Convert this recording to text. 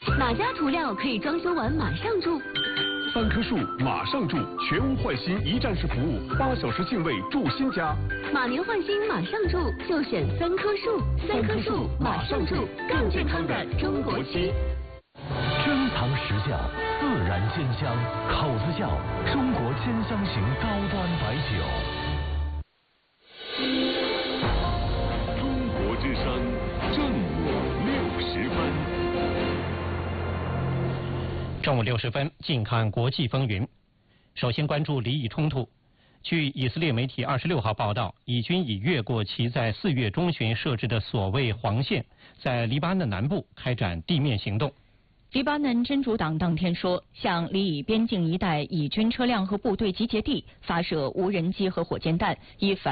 哪家涂料可以装修完马上住 ？3棵树马上住，全屋换新一站式服务，8小时净位住新家。 马年换新马上住，就选3棵树。3棵树马上住，更健康的中国漆。 珍藏实窖，自然鲜香，口子窖，中国鲜香型高端白酒。 中国之声正午60分。 正午60分，近看国际风云。首先关注黎以冲突。据以色列媒体26号报道，以军已越过其在4月中旬设置的所谓黄线，在黎巴嫩南部开展地面行动。 黎巴嫩真主党当天说，向黎以边境一带以军车辆和部队集结地发射无人机和火箭弹，以反